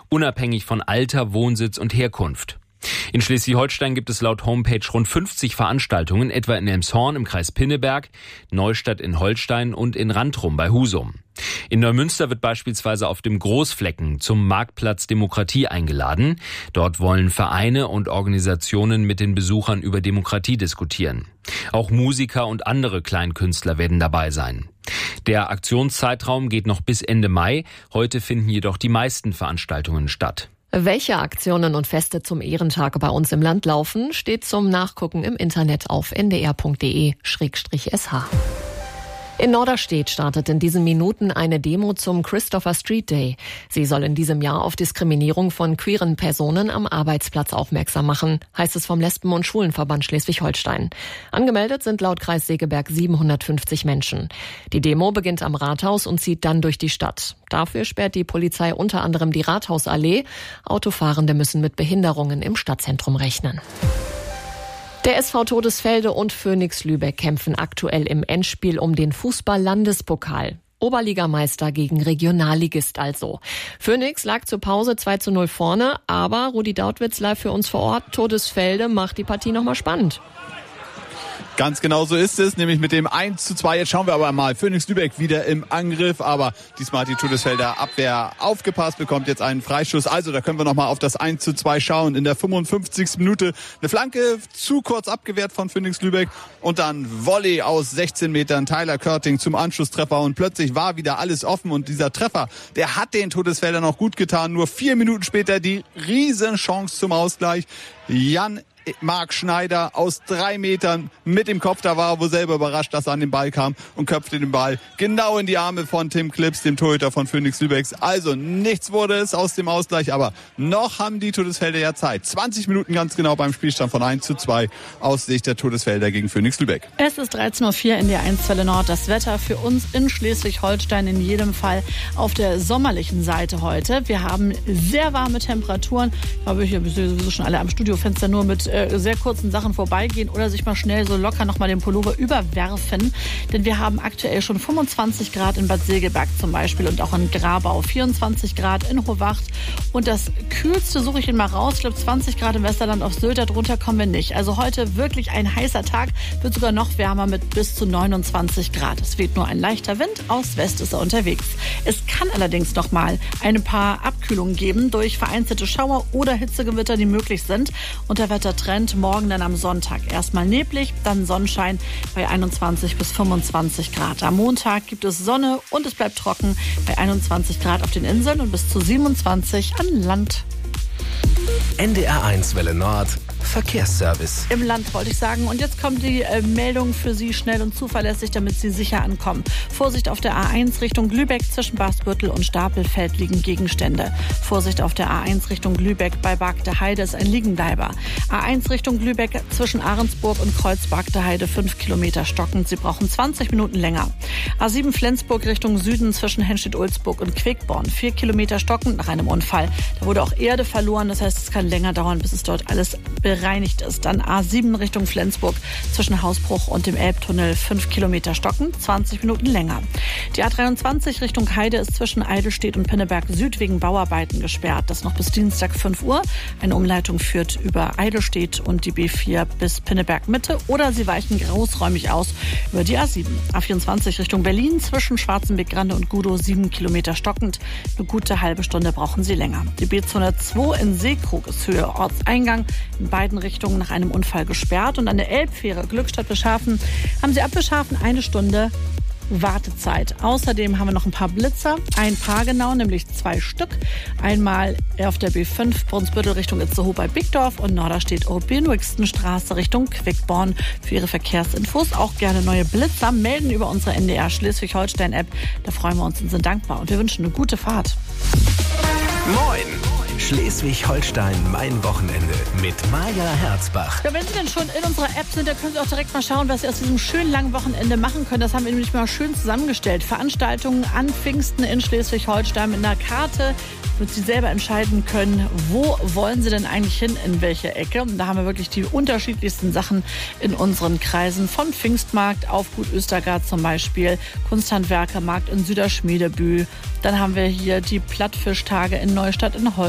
unabhängig von Alter, Wohnsitz und Herkunft. In Schleswig-Holstein gibt es laut Homepage rund 50 Veranstaltungen, etwa in Elmshorn im Kreis Pinneberg, Neustadt in Holstein und in Randrum bei Husum. In Neumünster wird beispielsweise auf dem Großflecken zum Marktplatz Demokratie eingeladen. Dort wollen Vereine und Organisationen mit den Besuchern über Demokratie diskutieren. Auch Musiker und andere Kleinkünstler werden dabei sein. Der Aktionszeitraum geht noch bis Ende Mai. Heute finden jedoch die meisten Veranstaltungen statt. Welche Aktionen und Feste zum Ehrentag bei uns im Land laufen, steht zum Nachgucken im Internet auf ndr.de/sh. In Norderstedt startet in diesen Minuten eine Demo zum Christopher Street Day. Sie soll in diesem Jahr auf Diskriminierung von queeren Personen am Arbeitsplatz aufmerksam machen, heißt es vom Lesben- und Schwulenverband Schleswig-Holstein. Angemeldet sind laut Kreis Segeberg 750 Menschen. Die Demo beginnt am Rathaus und zieht dann durch die Stadt. Dafür sperrt die Polizei unter anderem die Rathausallee. Autofahrende müssen mit Behinderungen im Stadtzentrum rechnen. Der SV Todesfelde und Phönix Lübeck kämpfen aktuell im Endspiel um den Fußball-Landespokal. Oberligameister gegen Regionalligist also. Phönix lag zur Pause 2:0 vorne, aber Rudi Dautwitz live für uns vor Ort. Todesfelde macht die Partie nochmal spannend. Ganz genau so ist es, nämlich mit dem 1:2. Jetzt schauen wir aber mal, Phönix Lübeck wieder im Angriff, aber diesmal hat die Todesfelder Abwehr aufgepasst, bekommt jetzt einen Freistoß. Also da können wir nochmal auf das 1:2 schauen. In der 55. Minute eine Flanke zu kurz abgewehrt von Phönix Lübeck und dann Volley aus 16 Metern, Tyler Körting zum Anschlusstreffer und plötzlich war wieder alles offen und dieser Treffer, der hat den Todesfeldern noch gut getan. Nur 4 Minuten später die Riesenchance zum Ausgleich. Marc Schneider aus 3 Metern mit dem Kopf, da war er wohl selber überrascht, dass er an den Ball kam und köpfte den Ball genau in die Arme von Tim Klips, dem Torhüter von Phönix Lübecks. Also nichts wurde es aus dem Ausgleich, aber noch haben die Todesfelder ja Zeit. 20 Minuten ganz genau beim Spielstand von 1:2 aus Sicht der Todesfelder gegen Phönix Lübeck. Es ist 13:04 Uhr in der 1 Welle Nord. Das Wetter für uns in Schleswig-Holstein in jedem Fall auf der sommerlichen Seite heute. Wir haben sehr warme Temperaturen. Ich glaube, hier sowieso schon alle am Studiofenster nur mit sehr kurzen Sachen vorbeigehen oder sich mal schnell so locker noch mal den Pullover überwerfen. Denn wir haben aktuell schon 25 Grad in Bad Segeberg zum Beispiel und auch in Grabau, 24 Grad in Hohwacht. Und das Kühlste suche ich Ihnen mal raus. Ich glaube 20 Grad im Westerland auf Sylt, darunter kommen wir nicht. Also heute wirklich ein heißer Tag, wird sogar noch wärmer mit bis zu 29 Grad. Es weht nur ein leichter Wind, aus West ist er unterwegs. Es kann allerdings noch mal ein paar Abkühlungen geben durch vereinzelte Schauer oder Hitzegewitter, die möglich sind. Und der Wettertrend morgen dann am Sonntag. Erstmal neblig, dann Sonnenschein bei 21 bis 25 Grad. Am Montag gibt es Sonne und es bleibt trocken bei 21 Grad auf den Inseln und bis zu 27 an Land. NDR1 Welle Nord. Verkehrsservice. Im Land wollte ich sagen. Und jetzt kommt die Meldung für Sie schnell und zuverlässig, damit Sie sicher ankommen. Vorsicht auf der A1 Richtung Lübeck zwischen Basbüttel und Stapelfeld liegen Gegenstände. Vorsicht auf der A1 Richtung Lübeck bei Bargteheide ist ein Liegenbleiber. A1 Richtung Lübeck zwischen Ahrensburg und Kreuz-Bargteheide 5 Kilometer stockend. Sie brauchen 20 Minuten länger. A7 Flensburg Richtung Süden zwischen Henstedt-Ulzburg und Quickborn 4 Kilometer stockend nach einem Unfall. Da wurde auch Erde verloren. Das heißt, es kann länger dauern, bis es dort alles bereinigt ist. Dann A7 Richtung Flensburg zwischen Hausbruch und dem Elbtunnel 5 Kilometer stockend, 20 Minuten länger. Die A23 Richtung Heide ist zwischen Eidelstedt und Pinneberg Süd wegen Bauarbeiten gesperrt. Das noch bis Dienstag 5 Uhr. Eine Umleitung führt über Eidelstedt und die B4 bis Pinneberg Mitte oder Sie weichen großräumig aus über die A7. A24 Richtung Berlin zwischen Schwarzenbeck-Grande und Gudow 7 Kilometer stockend. Eine gute halbe Stunde brauchen Sie länger. Die B202 in Seekrug ist Höhe Ortseingang in beiden Richtungen nach einem Unfall gesperrt. Und an der Elbfähre Glückstadt-Beschafen haben Sie ab Beschafen 1 Stunde Wartezeit. Außerdem haben wir noch ein paar Blitzer, ein paar genau, nämlich 2 Stück. Einmal auf der B5 Brunsbüttel Richtung Itzehoe bei Bickdorf und Norderstedt-Benwixtenstraße Richtung Quickborn. Für Ihre Verkehrsinfos auch gerne neue Blitzer melden über unsere NDR Schleswig-Holstein-App. Da freuen wir uns und sind dankbar. Und wir wünschen eine gute Fahrt. Moin! Schleswig-Holstein, mein Wochenende mit Maja Herzbach. Ja, wenn Sie denn schon in unserer App sind, dann können Sie auch direkt mal schauen, was Sie aus diesem schönen langen Wochenende machen können. Das haben wir nämlich mal schön zusammengestellt. Veranstaltungen an Pfingsten in Schleswig-Holstein mit einer Karte, damit Sie selber entscheiden können, wo wollen Sie denn eigentlich hin, in welche Ecke. Und da haben wir wirklich die unterschiedlichsten Sachen in unseren Kreisen. Vom Pfingstmarkt auf Gut Östergard zum Beispiel, Kunsthandwerkermarkt in Süderschmiedebühl. Dann haben wir hier die Plattfischtage in Neustadt in Holstein.